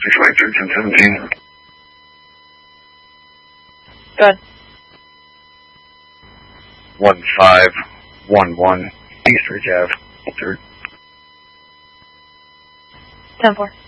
653, 1017. Good. 1511 East Ridge Ave, 3rd. 10-4.